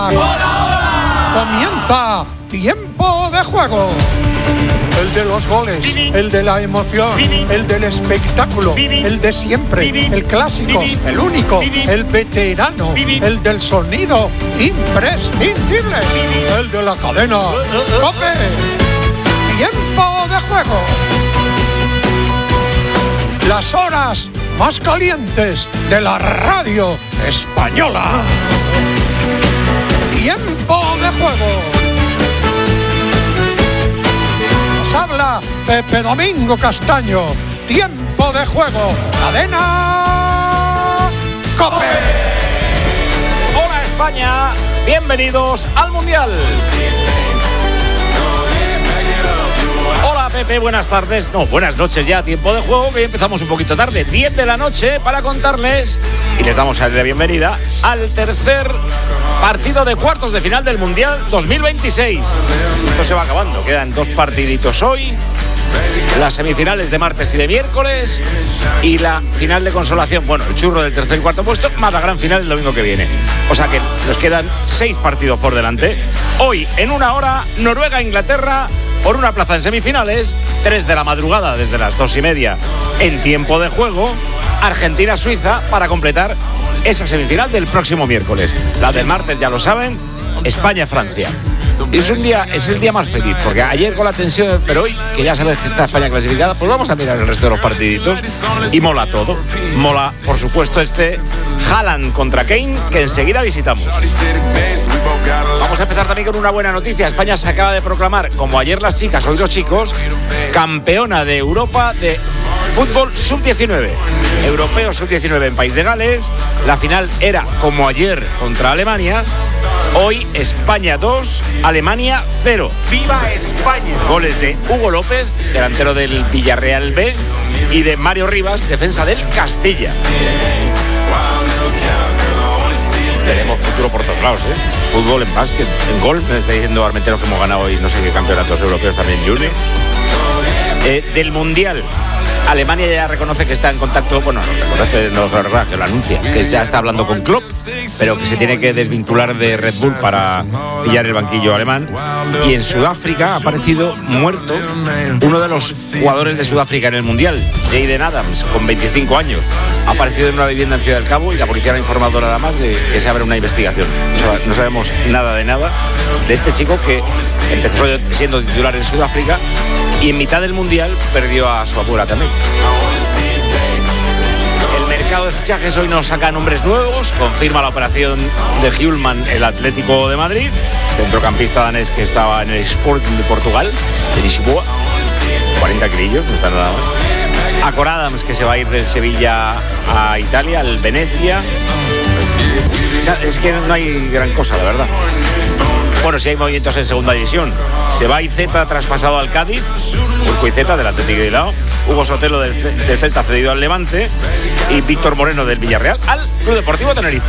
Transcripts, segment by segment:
Comienza Tiempo de Juego. El de los goles, el de la emoción, el del espectáculo, el de siempre, el clásico, el único, el veterano, el del sonido imprescindible, el de la cadena COPE. Tiempo de Juego. Las horas más calientes de la radio española. Tiempo de Juego. Habla Pepe Domingo Castaño. Tiempo de Juego. Cadena COPE. Hola España, bienvenidos al Mundial. Hola Pepe, buenas tardes. No, buenas noches ya. Tiempo de Juego, que empezamos un poquito tarde. 10 de la noche para contarles, y les damos la bienvenida al tercer partido de cuartos de final del Mundial 2026. Esto se va acabando, quedan 2 partiditos hoy, las semifinales de martes y de miércoles y la final de consolación, bueno, el churro del tercer y cuarto puesto, más la gran final el domingo que viene. O sea que nos quedan 6 partidos por delante. Hoy, en 1 hora, Noruega-Inglaterra por una plaza en semifinales, 3 de la madrugada desde las 2:30 en Tiempo de Juego, Argentina-Suiza para completar esa semifinal del próximo miércoles. La del martes ya lo saben, España-Francia. Es el día más feliz, porque ayer con la tensión, pero hoy, que ya sabes que está España clasificada, pues vamos a mirar el resto de los partiditos y mola todo. Mola, por supuesto, Haaland contra Kane, que enseguida visitamos. Vamos a empezar también con una buena noticia. España se acaba de proclamar, como ayer las chicas, hoy los chicos, campeona de Europa de fútbol sub-19. Europeo sub-19 en País de Gales. La final era, como ayer, contra Alemania. Hoy España 2, Alemania 0. ¡Viva España! Goles de Hugo López, delantero del Villarreal B, y de Mario Rivas, defensa del Castilla. Tenemos futuro por todos lados, Fútbol, en básquet, en golf. Me está diciendo Armentero que hemos ganado hoy no sé qué campeonatos europeos también, Yunes. Del Mundial, Alemania ya reconoce que está en contacto, bueno, que lo anuncia, que ya está hablando con Klopp, pero que se tiene que desvincular de Red Bull para pillar el banquillo alemán. Y en Sudáfrica ha aparecido muerto uno de los jugadores de Sudáfrica en el Mundial, Jayden Adams, con 25 años. Ha aparecido en una vivienda en Ciudad del Cabo y la policía ha informado nada más de que se abre una investigación. No sabemos nada de este chico que empezó siendo titular en Sudáfrica y en mitad del Mundial perdió a su abuela también. El mercado de fichajes hoy nos saca nombres nuevos. Confirma la operación de Hjulman, el Atlético de Madrid, centrocampista danés que estaba en el Sporting de Portugal, de Lisboa, 40 kilillos, no está nada mal. A Cor Adams, que se va a ir del Sevilla a Italia, al Venecia. Es que no hay gran cosa, la verdad. Bueno, si hay movimientos en segunda división. Se va Iceta traspasado al Cádiz, Urco Iceta del Atlético de Bilbao, Hugo Sotelo del Celta cedido al Levante y Víctor Moreno del Villarreal al Club Deportivo Tenerife.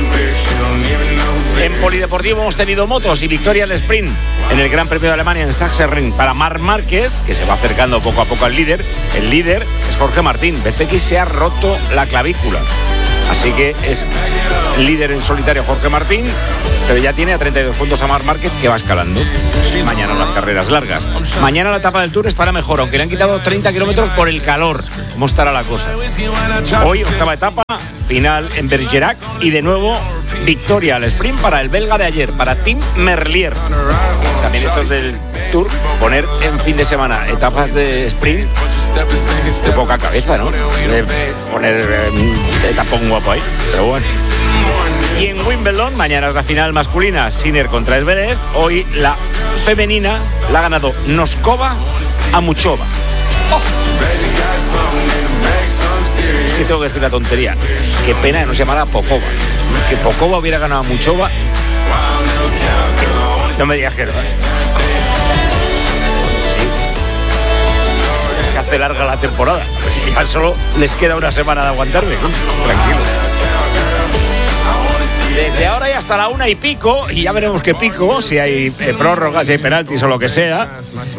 En polideportivo hemos tenido motos y victoria al sprint en el Gran Premio de Alemania en Sachsenring para Marc Márquez, que se va acercando poco a poco al líder. El líder es Jorge Martín. BCX se ha roto la clavícula, así que es líder en solitario Jorge Martín, pero ya tiene a 32 puntos a Marc Márquez, que va escalando. Mañana las carreras largas. Mañana la etapa del Tour estará mejor, aunque le han quitado 30 kilómetros por el calor. ¿Cómo estará la cosa? Hoy, octava etapa, final en Bergerac, y de nuevo victoria al sprint para el belga de ayer, para Tim Merlier. También estos del Tour, poner en fin de semana etapas de sprint, de poca cabeza, ¿no? De poner etapón guapo ahí, pero bueno. Y en Wimbledon, mañana es la final masculina, Sinner contra Zverev. Hoy la femenina la ha ganado Noskova a Muchova. ¡Oh! Es que tengo que decir una tontería. Qué pena que no se llamara Popova. Que Popova hubiera ganado a Muchova. No me digas que no. Se hace larga la temporada. Pues ya solo les queda una semana de aguantarme, ¿no? Tranquilo. Desde ahora y hasta hasta la 1:00 y ya veremos qué pico, si hay prórrogas, si hay penaltis o lo que sea.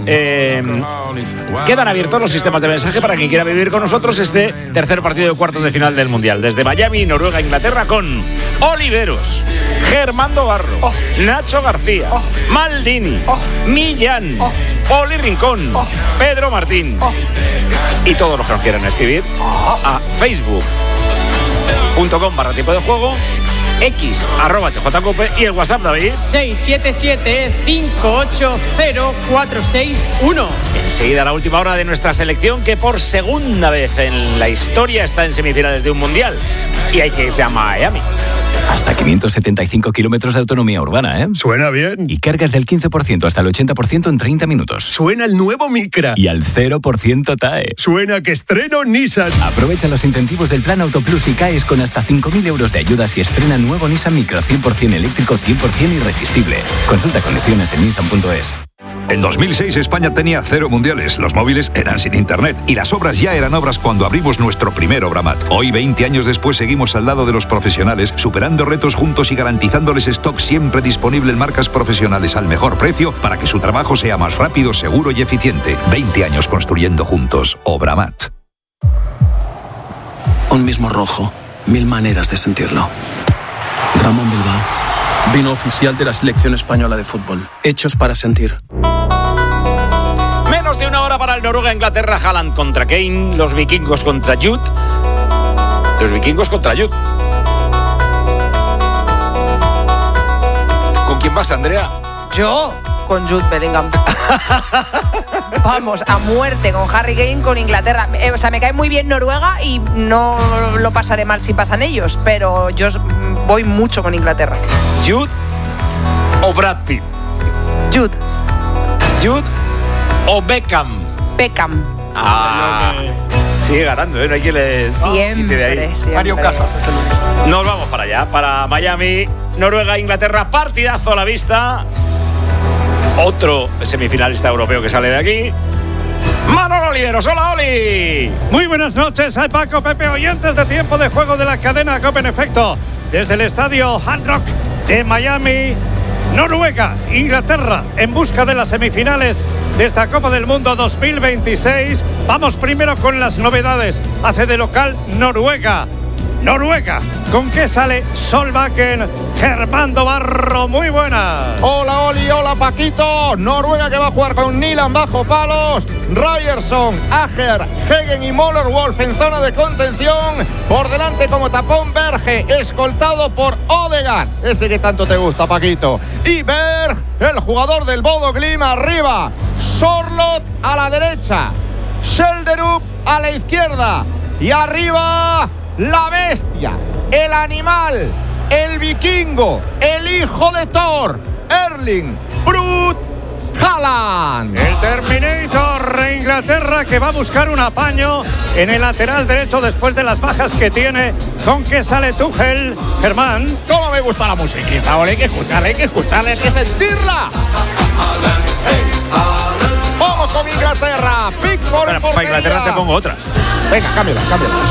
Quedan abiertos los sistemas de mensaje para quien quiera vivir con nosotros este tercer partido de cuartos de final del Mundial. Desde Miami, Noruega, Inglaterra, con Oliveros, Germando Barro, Nacho García, Maldini, Millán, Poli Rincón, Pedro Martín y todos los que nos quieran escribir a facebook.com/tiempo de juego, X @TJCope y el WhatsApp, David 677-580-461. Enseguida la última hora de nuestra selección, que por segunda vez en la historia está en semifinales de un mundial y hay que irse a Miami. Hasta 575 kilómetros de autonomía urbana, ¿eh? Suena bien. Y cargas del 15% hasta el 80% en 30 minutos. Suena el nuevo Micra. Y al 0% TAE. Suena que estreno Nissan. Aprovecha los incentivos del Plan Autoplus y CAES con hasta 5.000 euros de ayudas y estrena nuevo Nissan Micra 100% eléctrico, 100% irresistible. Consulta condiciones en nissan.es. En 2006 España tenía 0 mundiales, los móviles eran sin internet y las obras ya eran obras cuando abrimos nuestro primer Obramat. Hoy, 20 años después, seguimos al lado de los profesionales, superando retos juntos y garantizándoles stock siempre disponible en marcas profesionales al mejor precio para que su trabajo sea más rápido, seguro y eficiente. 20 años construyendo juntos. Obramat. Un mismo rojo, 1000 maneras de sentirlo. Ramón Bilbao, vino oficial de la selección española de fútbol. Hechos para sentir. Menos de una hora para el Noruega-Inglaterra. Haaland contra Kane, los vikingos contra Jude. Los vikingos contra Jude. ¿Con quién vas, Andrea? Yo, con Jude Bellingham. Vamos, a muerte con Harry Kane, con Inglaterra. O sea, me cae muy bien Noruega y no lo pasaré mal si pasan ellos, pero yo voy mucho con Inglaterra. ¿Jude o Brad Pitt? Jude. ¿Jude o Beckham? Beckham. Sigue ganando, ¿eh? No hay quien le... Siempre. Mario Casas es el único. Nos vamos para allá, para Miami. Noruega, Inglaterra, partidazo a la vista. Otro semifinalista europeo que sale de aquí. Manolo Oliveros. ¡Hola, Oli! Muy buenas noches, soy Paco, Pepe, oyentes de Tiempo de Juego de la cadena COPE. En efecto, desde el estadio Hard Rock de Miami, Noruega, Inglaterra, en busca de las semifinales de esta Copa del Mundo 2026. Vamos primero con las novedades. Hace de local Noruega. ¿Con qué sale Solbakken? Germando Barro, muy buenas. Hola Oli, hola Paquito. Noruega que va a jugar con Nyland bajo palos, Ryerson, Ager, Hegen y Møllerwolf en zona de contención. Por delante como tapón Berge, escoltado por Odegaard, ese que tanto te gusta, Paquito. Y Berg, el jugador del Bodo Glimt, arriba. Sorloth a la derecha, Schjelderup a la izquierda. Y arriba, la bestia, el animal, el vikingo, el hijo de Thor, Erling Brut Haaland. El Terminator de Inglaterra, que va a buscar un apaño en el lateral derecho después de las bajas que tiene. ¿Con qué sale Tuchel, Germán? ¿Cómo me gusta la musiquita? Ahora hay que escucharla, hay que sentirla. Vamos con Inglaterra. Pickford en portería. Para Inglaterra te pongo otra. Venga, cámbiala.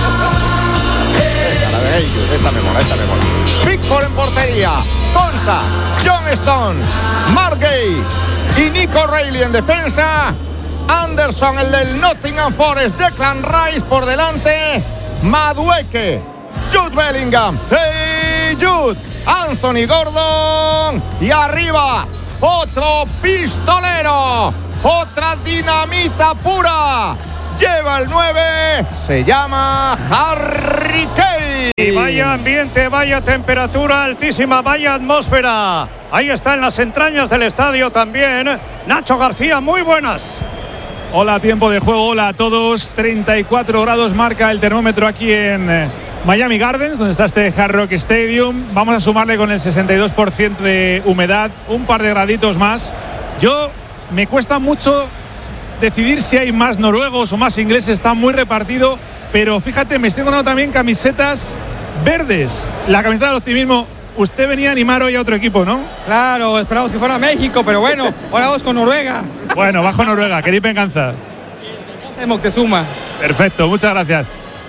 Esta me mola. Pickford en portería. Konsa, John Stones, Mark Gay y Nico Reilly en defensa. Anderson, el del Nottingham Forest, Declan Rice por delante. Madueke, Jude Bellingham, hey Jude, Anthony Gordon. Y arriba, otro pistolero, otra dinamita pura. Lleva el 9, se llama Harry Kane. Y vaya ambiente, vaya temperatura altísima, vaya atmósfera. Ahí está en las entrañas del estadio también Nacho García, muy buenas. Hola, Tiempo de Juego, hola a todos. 34 grados marca el termómetro aquí en Miami Gardens, donde está este Hard Rock Stadium. Vamos a sumarle con el 62% de humedad, un par de graditos más. Me cuesta mucho decidir si hay más noruegos o más ingleses, está muy repartido, pero fíjate, me estoy encontrando también camisetas verdes. La camiseta del optimismo. Usted venía a animar hoy a otro equipo, ¿no? Claro, esperamos que fuera México, pero bueno, ahora vamos con Noruega. Bueno, bajo Noruega, queréis venganza. Sí, Moctezuma. Perfecto, muchas gracias.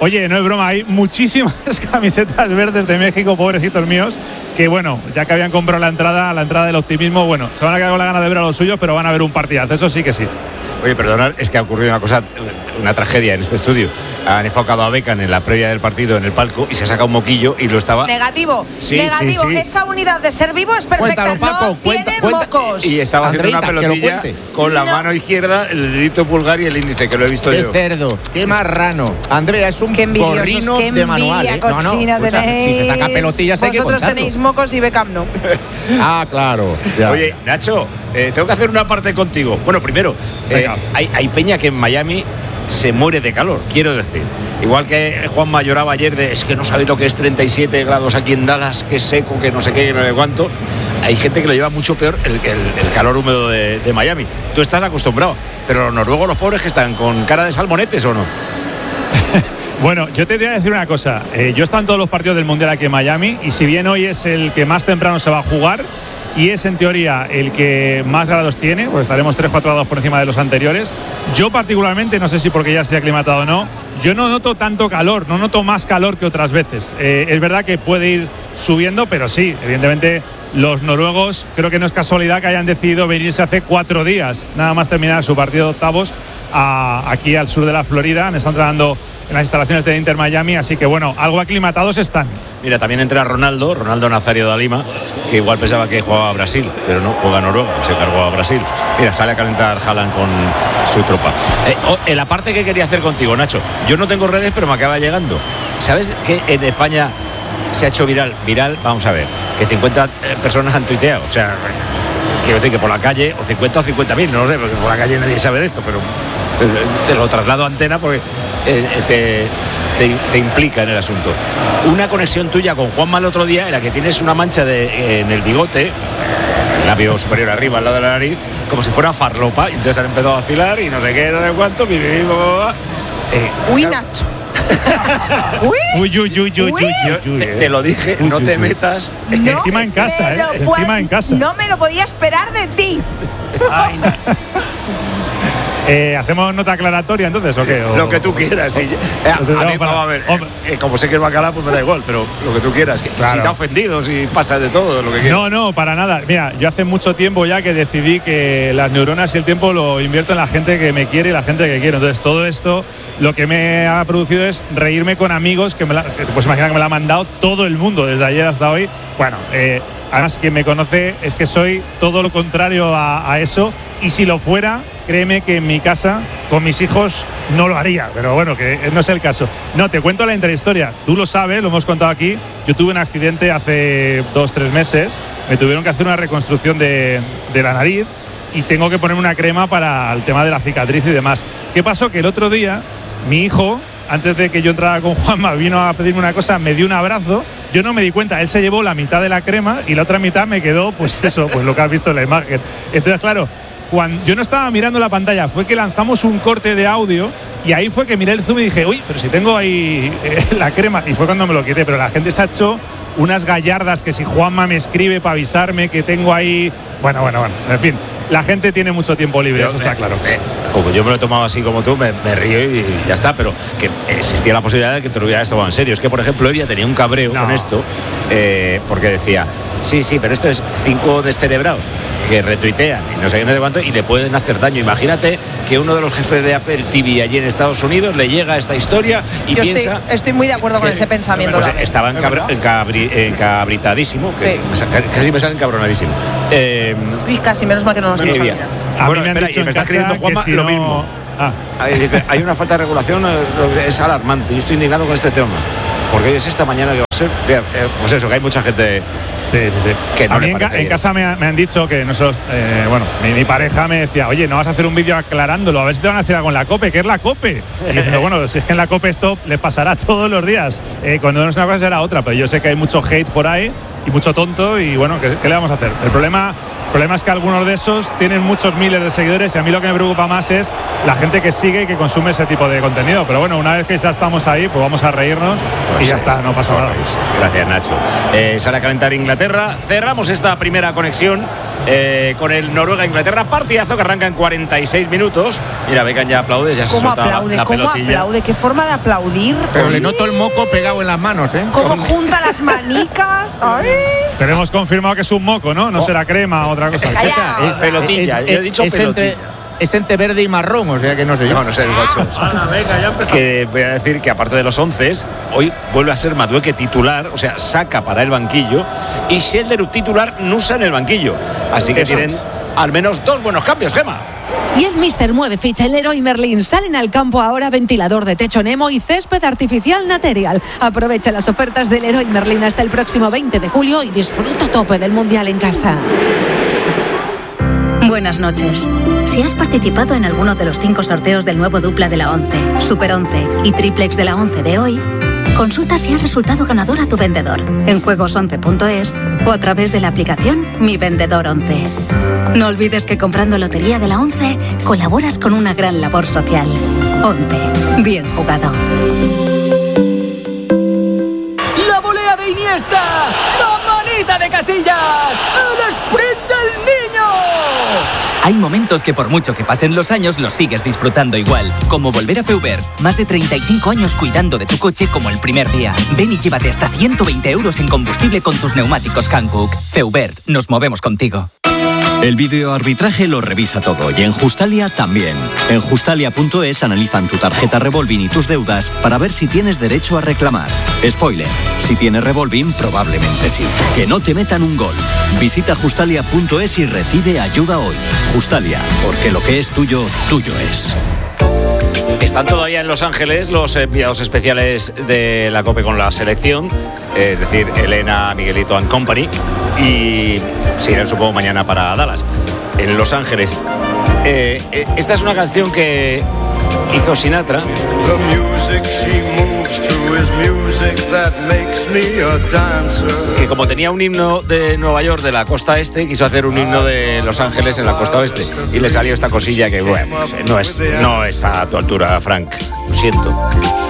Oye, no es broma, hay muchísimas camisetas verdes de México, pobrecitos míos, que bueno, ya que habían comprado la entrada del optimismo, bueno, se van a quedar con la gana de ver a los suyos, pero van a ver un partidazo, eso sí que sí. Oye, perdonad, es que ha ocurrido una tragedia en este estudio. Han enfocado a Beckham en la previa del partido en el palco y se ha sacado un moquillo y lo estaba... Negativo. Sí. Esa unidad de ser vivo es perfecta. Cuéntalo, Paco, no tiene mocos. Y estaba haciendo Andreita, una pelotilla con la mano izquierda, el dedito pulgar y el índice, que lo he visto Qué yo. cerdo, qué marrano. Andrea, es un gorrino de manual. Escucha, si se saca pelotillas hay que vosotros contarlo. tenéis mocos y Beckham no. Ah, claro. Ya. Oye, Nacho, tengo que hacer una parte contigo. Bueno, primero, hay peña que en Miami se muere de calor, quiero decir. Igual que Juanma lloraba ayer de es que no sabéis lo que es 37 grados aquí en Dallas, que es seco, que no sé qué, que no sé cuánto. Hay gente que lo lleva mucho peor el calor húmedo de Miami. Tú estás acostumbrado, pero los noruegos, los pobres, que están con cara de salmonetes, ¿o no? Bueno, yo te voy a decir una cosa. Yo he estado en todos los partidos del Mundial aquí en Miami y si bien hoy es el que más temprano se va a jugar y es en teoría el que más grados tiene, pues estaremos 3-4 grados por encima de los anteriores, yo particularmente, no sé si porque ya estoy aclimatado o no, yo no noto tanto calor, no noto más calor que otras veces. Es verdad que puede ir subiendo, pero sí, evidentemente los noruegos creo que no es casualidad que hayan decidido venirse hace 4 días, nada más terminar su partido de octavos, aquí al sur de la Florida. Me están entrenando en las instalaciones de Inter Miami, así que bueno, algo aclimatados están. Mira, también entra Ronaldo Nazario da Lima, que igual pensaba que jugaba a Brasil, pero no, juega a Noruega, se cargó a Brasil. Mira, sale a calentar Haaland con su tropa. En la parte que quería hacer contigo, Nacho, yo no tengo redes, pero me acaba llegando. ¿Sabes que en España se ha hecho viral, vamos a ver, que 50 personas han tuiteado? O sea, quiero decir que por la calle, o 50 o 50.000, no lo sé, porque por la calle nadie sabe de esto, pero te lo traslado a antena porque te implica en el asunto. Una conexión tuya con Juanma el otro día era que tienes una mancha en el bigote, el labio superior arriba, al lado de la nariz, como si fuera farlopa, y entonces han empezado a vacilar y no sé qué, no sé cuánto, Uy, Nacho. Te lo dije, no te metas. No encima en casa, encima en casa. No me lo podía esperar de ti. Ay, Nacho. ¿Hacemos nota aclaratoria entonces o qué? Lo que tú quieras. Sí. A mí, vamos a ver, como sé que es bacalao, pues me da igual, pero lo que tú quieras. Claro. Si te ha ofendido, si pasa de todo, lo que quieras. No, para nada. Mira, yo hace mucho tiempo ya que decidí que las neuronas y el tiempo lo invierto en la gente que me quiere y la gente que quiero. Entonces, todo esto lo que me ha producido es reírme con amigos que te puedes imaginar que me la ha mandado todo el mundo, desde ayer hasta hoy. Bueno, además, quien me conoce es que soy todo lo contrario a eso. Y si lo fuera, créeme que en mi casa, con mis hijos, no lo haría. Pero bueno, que no es el caso. No, te cuento la intrahistoria. Tú lo sabes, lo hemos contado aquí. Yo tuve un accidente hace 2-3 meses. Me tuvieron que hacer una reconstrucción de la nariz y tengo que ponerme una crema para el tema de la cicatriz y demás. ¿Qué pasó? Que el otro día, mi hijo, antes de que yo entrara con Juanma, vino a pedirme una cosa, me dio un abrazo. Yo no me di cuenta, él se llevó la mitad de la crema y la otra mitad me quedó, pues eso, pues lo que has visto en la imagen. Entonces, claro, cuando yo no estaba mirando la pantalla, fue que lanzamos un corte de audio y ahí fue que miré el zoom y dije, uy, pero si tengo ahí la crema, y fue cuando me lo quité. Pero la gente se ha hecho unas gallardas que si Juanma me escribe para avisarme que tengo ahí, bueno, en fin, la gente tiene mucho tiempo libre, eso está claro. Como yo me lo he tomado así como tú, me río y ya está, pero que existía la posibilidad de que te lo hubieras tomado en serio. Es que, por ejemplo, ella tenía un cabreo con esto, porque decía, sí, pero esto es 5 descerebrados que retuitean y no sé qué, no sé cuánto, y le pueden hacer daño. Imagínate que uno de los jefes de Apple TV allí en Estados Unidos le llega esta historia y yo piensa... Estoy muy de acuerdo con ese pensamiento. Pues estaba encabritadísimo, que casi me sale encabronadísimo. Uy, casi, menos mal que no nos dicho. A mí me han dicho en casa Juanma, si lo mismo. Dice, hay una falta de regulación, es alarmante. Yo estoy indignado con este tema. Porque es esta mañana que va a ser. Pues eso, que hay mucha gente. Sí. Que no a mí en casa me han dicho que nosotros, mi pareja me decía, oye, no vas a hacer un vídeo aclarándolo, a ver si te van a hacer algo en la COPE, ¿qué es la COPE? Y yo, bueno, si es que en la COPE esto les pasará todos los días. Cuando no es una cosa será otra, pero yo sé que hay mucho hate por ahí y mucho tonto y bueno, ¿qué le vamos a hacer? El problema es que algunos de esos tienen muchos miles de seguidores y a mí lo que me preocupa más es la gente que sigue y que consume ese tipo de contenido. Pero bueno, una vez que ya estamos ahí, pues vamos a reírnos y ya está, no pasa nada. Gracias, Nacho. Sale a calentar Inglaterra. Cerramos esta primera conexión con el Noruega-Inglaterra. Partidazo que arranca en 46 minutos. Mira, Beckham ya aplaude, ya se solta la pelotilla. Aplaude? ¿Qué forma de aplaudir? Pero le noto el moco pegado en las manos, ¿eh? ¿Cómo junta las manicas? ¡Ay! Pero hemos confirmado que es un moco, ¿no? No será crema o otra cosa. Es pelotilla, yo he dicho pelotilla. Es entre verde y marrón, o sea que no sé yo. No sé, Gocho. Venga, ya empezamos. Que voy a decir que aparte de los 11, hoy vuelve a ser Madueke titular, o sea, saca para el banquillo, y Schelderup titular, Nusa en el banquillo. Así que tienen al menos 2 buenos cambios, Gemma. Y el Mister mueve ficha. El Leroy Merlin salen al campo ahora ventilador de techo Nemo y césped artificial Material. Aprovecha las ofertas del Leroy Merlin hasta el próximo 20 de julio y disfruta tope del Mundial en casa. Buenas noches. Si has participado en alguno de los 5 sorteos del nuevo dupla de la 11, Super 11 y Triplex de la 11 de hoy, consulta si has resultado ganador a tu vendedor en juegos11.es o a través de la aplicación Mi Vendedor 11. No olvides que comprando Lotería de la 11 colaboras con una gran labor social. 11. Bien jugado. ¡La volea de Iniesta! ¡La manita de Casillas! ¡El sprint del niño! Hay momentos que por mucho que pasen los años los sigues disfrutando igual, como volver a Feubert. Más de 35 años cuidando de tu coche como el primer día. Ven y llévate hasta 120 € en combustible con tus neumáticos Hankook. Feubert, nos movemos contigo. El videoarbitraje lo revisa todo y en Justalia también. En Justalia.es analizan tu tarjeta revolving y tus deudas para ver si tienes derecho a reclamar. Spoiler, si tienes revolving probablemente sí. Que no te metan un gol. Visita Justalia.es y recibe ayuda hoy. Justalia, porque lo que es tuyo, tuyo es. Están todavía en Los Ángeles los enviados especiales de la COPE con la selección, es decir, Elena, Miguelito and Company, y seguirán supongo mañana para Dallas, en Los Ángeles. Esta es una canción que hizo Sinatra. Que como tenía un himno de Nueva York de la costa este, quiso hacer un himno de Los Ángeles en la costa oeste. Y le salió esta cosilla que, bueno, no está a tu altura, Frank. Lo siento.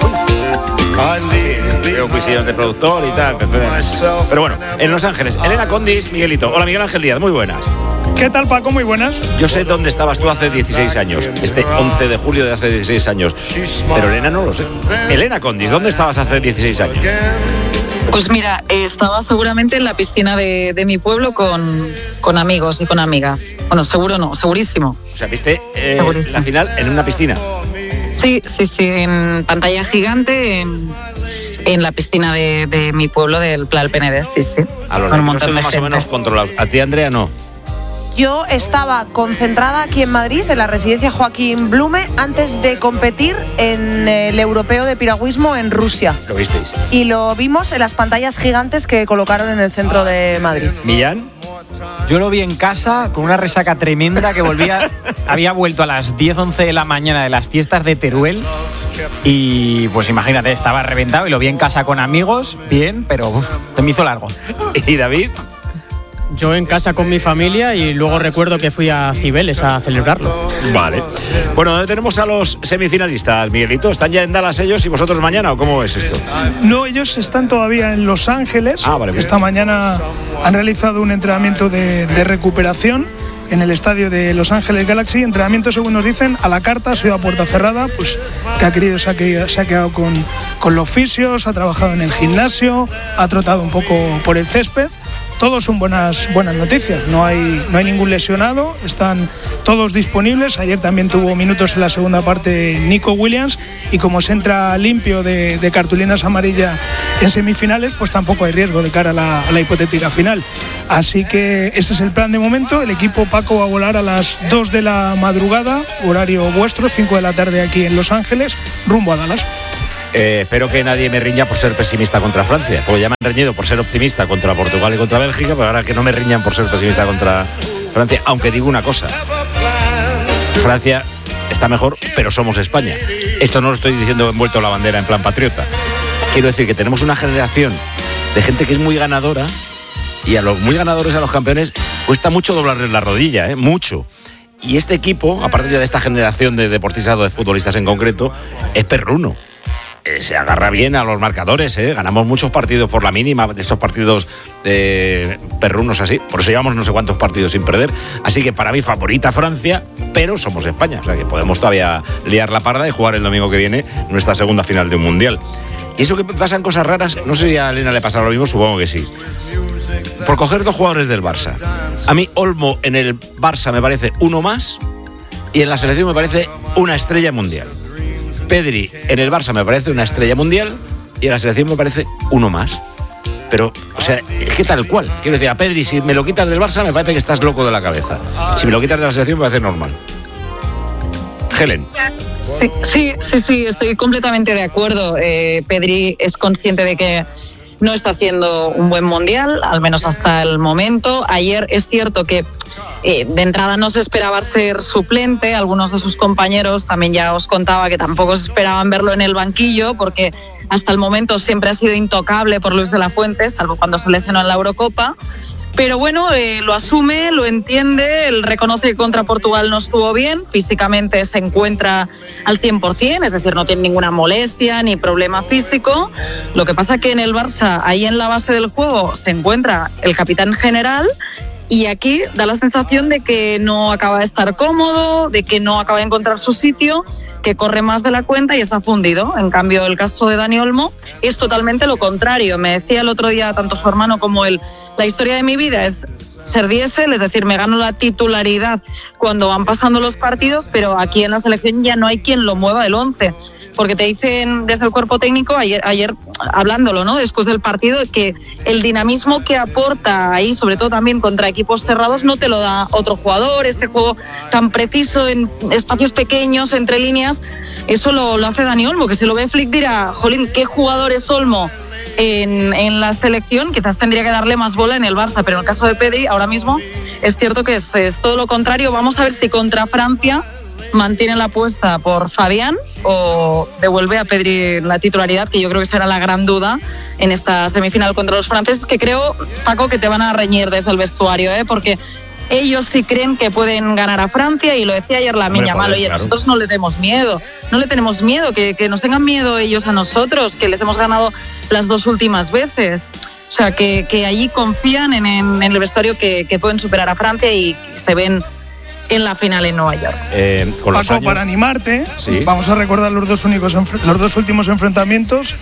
Sí, veo cuisillos de productor y tal. Pero bueno, en Los Ángeles, Elena Condis, Miguelito. Hola, Miguel Ángel Díaz, muy buenas. ¿Qué tal, Paco? Muy buenas. Yo sé dónde estabas tú hace 16 años, este 11 de julio de hace 16 años, pero Elena no lo sé. Elena Condis, ¿dónde estabas hace 16 años? Pues mira, estaba seguramente en la piscina de mi pueblo con amigos y con amigas. Bueno, seguro no, segurísimo. O sea, ¿viste la final en una piscina? Sí, en pantalla gigante, en la piscina de mi pueblo, del Pla del Penedès, sí. A los niños más o menos controlados. ¿A ti, Andrea, no? Yo estaba concentrada aquí en Madrid, en la residencia Joaquín Blume, antes de competir en el europeo de piragüismo en Rusia. ¿Lo visteis? Y lo vimos en las pantallas gigantes que colocaron en el centro de Madrid. ¿Millán? Yo lo vi en casa con una resaca tremenda que había vuelto a las 10, 11 de la mañana de las fiestas de Teruel y pues imagínate, estaba reventado y lo vi en casa con amigos, bien, pero se me hizo largo. ¿Y David? Yo en casa con mi familia y luego recuerdo que fui a Cibeles a celebrarlo. Vale. Bueno, ¿dónde tenemos a los semifinalistas, Miguelito? ¿Están ya en Dallas ellos y vosotros mañana o cómo es esto? No, ellos están todavía en Los Ángeles. Vale. Esta mañana han realizado un entrenamiento de recuperación en el estadio de Los Ángeles Galaxy. Entrenamiento, según nos dicen, a la carta, ha sido a puerta cerrada, pues que ha querido, se ha quedado con los fisios, ha trabajado en el gimnasio, ha trotado un poco por el césped. Todos son buenas noticias, no hay ningún lesionado, están todos disponibles. Ayer también tuvo minutos en la segunda parte Nico Williams y como se entra limpio de cartulinas amarillas en semifinales, pues tampoco hay riesgo de cara a la hipotética final. Así que ese es el plan de momento. El equipo, Paco, va a volar a las 2 de la madrugada, horario vuestro, 5 de la tarde aquí en Los Ángeles, rumbo a Dallas. Espero que nadie me riña por ser pesimista contra Francia, porque ya me han reñido por ser optimista contra Portugal y contra Bélgica, pero ahora que no me riñan por ser pesimista contra Francia, aunque digo una cosa, Francia está mejor, pero somos España. Esto no lo estoy diciendo envuelto la bandera en plan patriota. Quiero decir que tenemos una generación de gente que es muy ganadora y a los muy ganadores, a los campeones, cuesta mucho doblarles la rodilla, mucho. Y este equipo, aparte ya de esta generación de deportistas o de futbolistas en concreto, es perruno. se agarra bien a los marcadores, ganamos muchos partidos por la mínima, de estos partidos perrunos así, por eso llevamos no sé cuántos partidos sin perder, así que para mí favorita Francia, pero somos España, o sea que podemos todavía liar la parda y jugar el domingo que viene nuestra segunda final de un mundial. Y eso que pasan cosas raras, no sé si a Elena le pasa lo mismo, supongo que sí. Por coger 2 jugadores del Barça, a mí Olmo en el Barça me parece uno más y en la selección me parece una estrella mundial. Pedri en el Barça me parece una estrella mundial y en la selección me parece uno más. Pero, o sea, es que tal cual. Quiero decir, a Pedri, si me lo quitas del Barça, me parece que estás loco de la cabeza. Si me lo quitas de la selección, me parece normal. Helen. Sí, estoy completamente de acuerdo. Pedri es consciente de que no está haciendo un buen mundial, al menos hasta el momento. Ayer es cierto que de entrada no se esperaba ser suplente. Algunos de sus compañeros también ya os contaba que tampoco se esperaban verlo en el banquillo, porque hasta el momento siempre ha sido intocable por Luis de la Fuente, salvo cuando se lesionó en la Eurocopa. Pero bueno, lo asume, lo entiende, él reconoce que contra Portugal no estuvo bien, físicamente se encuentra al 100%, es decir, no tiene ninguna molestia ni problema físico. Lo que pasa que en el Barça, ahí en la base del juego, se encuentra el capitán general y aquí da la sensación de que no acaba de estar cómodo, de que no acaba de encontrar su sitio, que corre más de la cuenta y está fundido. En cambio, el caso de Dani Olmo es totalmente lo contrario. Me decía el otro día tanto su hermano como él, la historia de mi vida es ser diésel, es decir, me gano la titularidad cuando van pasando los partidos, pero aquí en la selección ya no hay quien lo mueva del 11. Porque te dicen desde el cuerpo técnico, ayer hablándolo, ¿no?, después del partido, que el dinamismo que aporta ahí, sobre todo también contra equipos cerrados, no te lo da otro jugador. Ese juego tan preciso en espacios pequeños, entre líneas, eso lo hace Dani Olmo, que si lo ve Flick dirá, jolín, ¿qué jugador es Olmo en la selección? Quizás tendría que darle más bola en el Barça, pero en el caso de Pedri, ahora mismo es cierto que es todo lo contrario. Vamos a ver si contra Francia mantiene la apuesta por Fabián o devuelve a Pedri la titularidad, que yo creo que será la gran duda en esta semifinal contra los franceses, que creo, Paco, que te van a reñir desde el vestuario, porque ellos sí creen que pueden ganar a Francia, y lo decía ayer Lamine Yamal, y nosotros no le tenemos miedo, que nos tengan miedo ellos a nosotros, que les hemos ganado las 2 últimas veces. O sea, que allí confían en el vestuario que pueden superar a Francia y se ven en la final en Nueva York. Con Paco, para animarte, ¿sí?, vamos a recordar los dos últimos enfrentamientos.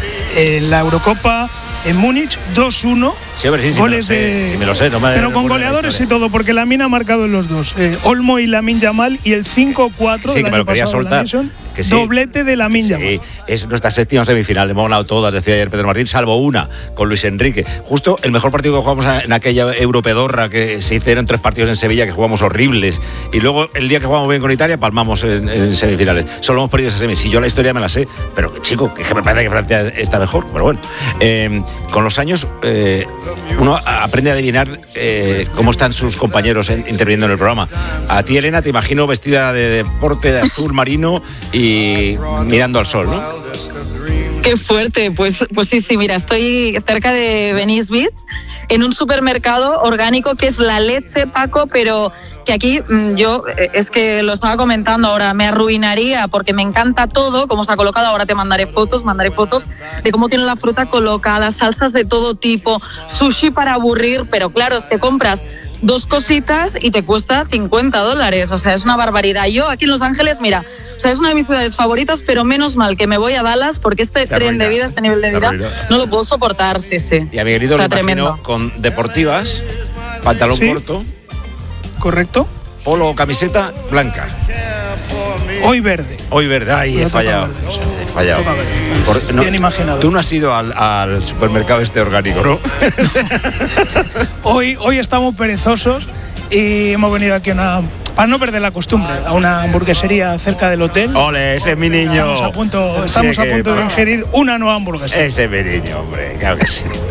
La Eurocopa en Múnich, 2-1. Sí, goles me lo sé, pero con goleadores y todo, porque Lamine ha marcado en los dos. Olmo y Lamine Yamal, y el 5-4 del año pasado de la Nation, sí, doblete de Lamine Yamal. Sí, es nuestra 7ª semifinal, hemos ganado todas, decía ayer Pedro Martín, salvo una con Luis Enrique. Justo el mejor partido que jugamos en aquella Europedorra, que se hicieron 3 partidos en Sevilla que jugamos horribles, y luego el día que jugamos bien con Italia palmamos en semifinales. Solo hemos perdido esa semi. Si yo la historia me la sé, pero chico, que me parece que Francia está mejor, pero bueno. Con los años uno aprende a adivinar cómo están sus compañeros interviniendo en el programa. A ti, Elena, te imagino vestida de deporte de azul marino y mirando al sol, ¿no? Qué fuerte, pues sí, mira, estoy cerca de Venice Beach, en un supermercado orgánico que es La Leche, Paco, pero que aquí yo, es que lo estaba comentando ahora, me arruinaría porque me encanta todo, cómo está colocado. Ahora te mandaré fotos de cómo tiene la fruta colocada, salsas de todo tipo, sushi para aburrir, pero claro, es que compras 2 cositas y te cuesta $50, o sea, es una barbaridad. Yo aquí en Los Ángeles, mira, o sea, es una de mis ciudades favoritas, pero menos mal que me voy a Dallas, porque este tren de vida, este nivel de vida, no lo puedo soportar, sí. Y a Miguelito, o sea, lo imagino con deportivas, pantalón corto. Correcto. Polo o camiseta blanca. Hoy verde. Ay, he fallado. Bien imaginado. Tú no has ido al supermercado este orgánico, ¿no? Hoy estamos perezosos y hemos venido aquí para no perder la costumbre, a una hamburguesería cerca del hotel. ¡Ole, ese es mi niño! Estamos a punto de ingerir una nueva hamburguesa. Ese es mi niño, hombre, claro que sí.